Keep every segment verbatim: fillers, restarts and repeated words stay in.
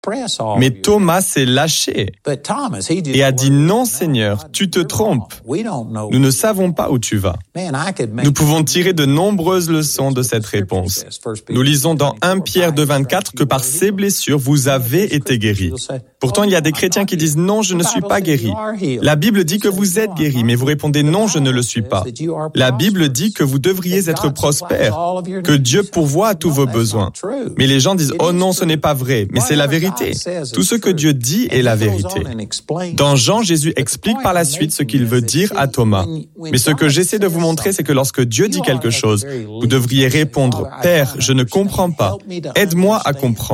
Mais Thomas s'est lâché et a dit « Non, Seigneur, tu te trompes. Nous ne savons pas où tu vas. » Nous pouvons tirer de nombreuses leçons de cette réponse. Nous lisons dans premier Pierre deux vingt-quatre que par ses blessures, vous avez été guéris. Pourtant, il y a des chrétiens qui disent « Non, je ne suis pas guéri. » La Bible dit que vous êtes guéri, mais vous répondez « Non, je ne le suis pas. » La Bible dit que vous devriez être prospère, que Dieu pourvoit à tous vos besoins. Mais les gens disent « Oh non, ce n'est pas vrai. » Mais c'est la vérité. Tout ce que Dieu dit est la vérité. Dans Jean, Jésus explique par la suite ce qu'il veut dire à Thomas. Mais ce que j'essaie de vous montrer, c'est que lorsque Dieu dit quelque chose, vous devriez répondre « Père, je ne comprends pas. Aide-moi à comprendre. »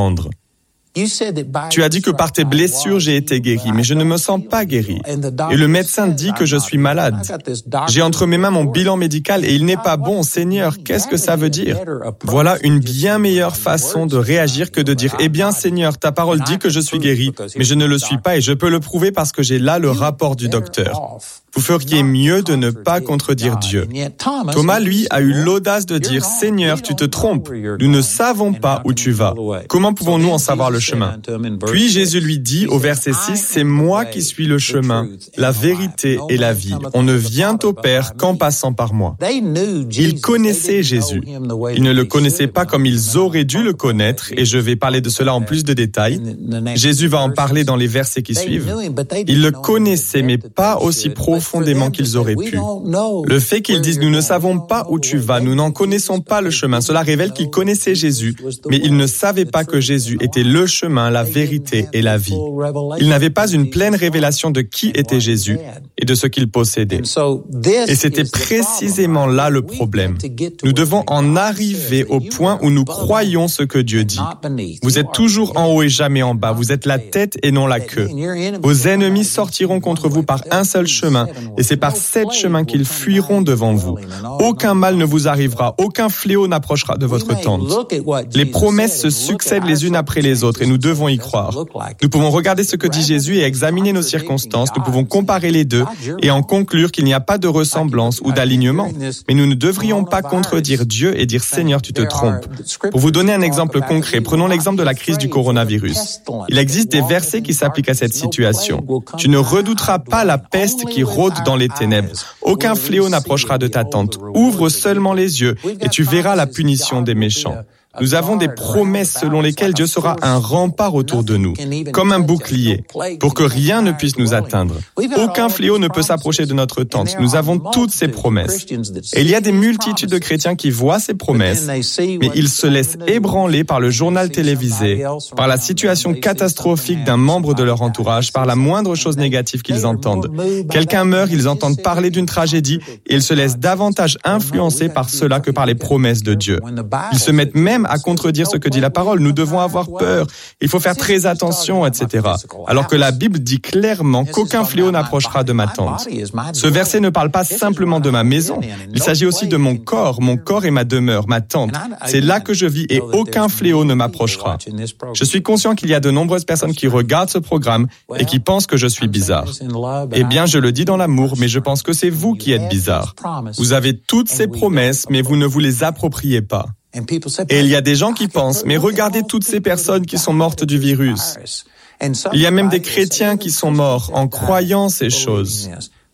Tu as dit que par tes blessures, j'ai été guéri, mais je ne me sens pas guéri. Et le médecin dit que je suis malade. J'ai entre mes mains mon bilan médical et il n'est pas bon. Seigneur, qu'est-ce que ça veut dire? Voilà une bien meilleure façon de réagir que de dire « Eh bien, Seigneur, ta parole dit que je suis guéri, mais je ne le suis pas et je peux le prouver parce que j'ai là le rapport du docteur. » Vous feriez mieux de ne pas contredire Dieu. Thomas, lui, a eu l'audace de dire « Seigneur, tu te trompes. Nous ne savons pas où tu vas. Comment pouvons-nous en savoir le chemin ?» Puis Jésus lui dit au verset six, « C'est moi qui suis le chemin, la vérité et la vie. On ne vient au Père qu'en passant par moi. » Ils connaissaient Jésus. Ils ne le connaissaient pas comme ils auraient dû le connaître, et je vais parler de cela en plus de détails. Jésus va en parler dans les versets qui suivent. Ils le connaissaient, mais pas aussi profondément qu'ils auraient pu. Le fait qu'ils disent « Nous ne savons pas où tu vas, nous n'en connaissons pas le chemin », cela révèle qu'ils connaissaient Jésus, mais ils ne savaient pas que Jésus était le chemin, la vérité et la vie. Ils n'avaient pas une pleine révélation de qui était Jésus et de ce qu'il possédait. Et c'était précisément là le problème. Nous devons en arriver au point où nous croyons ce que Dieu dit. Vous êtes toujours en haut et jamais en bas. Vous êtes la tête et non la queue. Vos ennemis sortiront contre vous par un seul chemin, et c'est par sept chemins qu'ils fuiront devant vous. Aucun mal ne vous arrivera, aucun fléau n'approchera de votre tente. Les promesses se succèdent les unes après les autres, et nous devons y croire. Nous pouvons regarder ce que dit Jésus et examiner nos circonstances. Nous pouvons comparer les deux et en conclure qu'il n'y a pas de ressemblance ou d'alignement. Mais nous ne devrions pas contredire Dieu et dire « Seigneur, tu te trompes ». Pour vous donner un exemple concret, prenons l'exemple de la crise du coronavirus. Il existe des versets qui s'appliquent à cette situation. « Tu ne redouteras pas la peste qui rôde dans les ténèbres. Aucun fléau n'approchera de ta tente. Ouvre seulement les yeux et tu verras la punition des méchants. » Nous avons des promesses selon lesquelles Dieu sera un rempart autour de nous, comme un bouclier, pour que rien ne puisse nous atteindre. Aucun fléau ne peut s'approcher de notre tente. Nous avons toutes ces promesses. Et il y a des multitudes de chrétiens qui voient ces promesses, mais ils se laissent ébranler par le journal télévisé, par la situation catastrophique d'un membre de leur entourage, par la moindre chose négative qu'ils entendent. Quelqu'un meurt, ils entendent parler d'une tragédie, et ils se laissent davantage influencer par cela que par les promesses de Dieu. Ils se mettent même à contredire ce que dit la parole. Nous devons avoir peur. Il faut faire très attention, et cetera. Alors que la Bible dit clairement qu'aucun fléau n'approchera de ma tente. Ce verset ne parle pas simplement de ma maison. Il s'agit aussi de mon corps. Mon corps est ma demeure, ma tente. C'est là que je vis et aucun fléau ne m'approchera. Je suis conscient qu'il y a de nombreuses personnes qui regardent ce programme et qui pensent que je suis bizarre. Eh bien, je le dis dans l'amour, mais je pense que c'est vous qui êtes bizarre. Vous avez toutes ces promesses, mais vous ne vous les appropriez pas. Et il y a des gens qui pensent, mais regardez toutes ces personnes qui sont mortes du virus. Il y a même des chrétiens qui sont morts en croyant ces choses.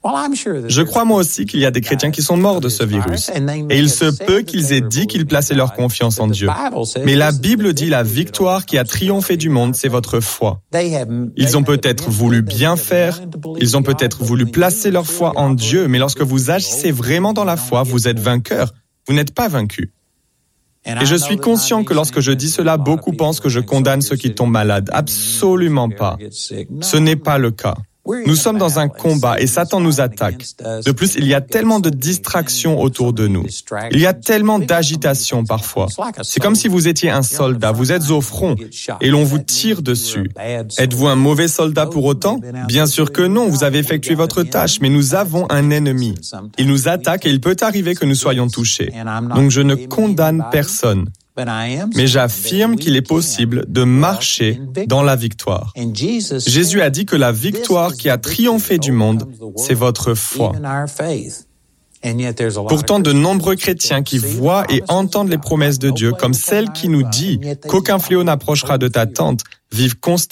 Je crois moi aussi qu'il y a des chrétiens qui sont morts de ce virus. Et il se peut qu'ils aient dit qu'ils plaçaient leur confiance en Dieu. Mais la Bible dit la victoire qui a triomphé du monde, c'est votre foi. Ils ont peut-être voulu bien faire, ils ont peut-être voulu placer leur foi en Dieu, mais lorsque vous agissez vraiment dans la foi, vous êtes vainqueur. Vous n'êtes pas vaincu. Et je suis conscient que lorsque je dis cela, beaucoup pensent que je condamne ceux qui tombent malades. Absolument pas. Ce n'est pas le cas. Nous sommes dans un combat et Satan nous attaque. De plus, il y a tellement de distractions autour de nous. Il y a tellement d'agitation parfois. C'est comme si vous étiez un soldat, vous êtes au front et l'on vous tire dessus. Êtes-vous un mauvais soldat pour autant? Bien sûr que non, vous avez effectué votre tâche, mais nous avons un ennemi. Il nous attaque et il peut arriver que nous soyons touchés. Donc je ne condamne personne. Mais j'affirme qu'il est possible de marcher dans la victoire. Jésus a dit que la victoire qui a triomphé du monde, c'est votre foi. Pourtant, de nombreux chrétiens qui voient et entendent les promesses de Dieu, comme celle qui nous dit qu'aucun fléau n'approchera de ta tente, vivent constamment